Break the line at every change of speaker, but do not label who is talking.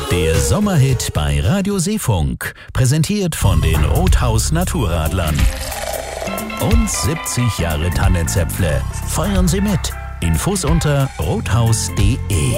Der Sommerhit bei Radio Seefunk, präsentiert von den Rothaus Naturradlern. Und 70 Jahre Tannenzäpfle. Feiern Sie mit. Infos unter rothaus.de.